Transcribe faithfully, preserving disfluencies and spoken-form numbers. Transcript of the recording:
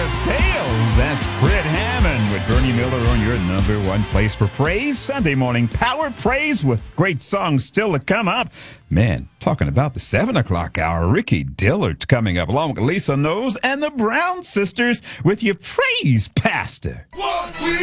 fails. That's Fred Hammond with Bernie Miller on your number one place for praise. Sunday morning power praise with great songs still to come up. Man, talking about the seven o'clock hour, Ricky Dillard's coming up along with Lisa Knowles and the Brown Sisters with your praise, Pastor. What we